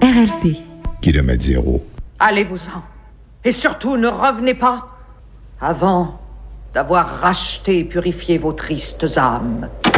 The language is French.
RLP. Kilomètre zéro. Allez-vous-en. Et surtout, ne revenez pas avant d'avoir racheté et purifié vos tristes âmes.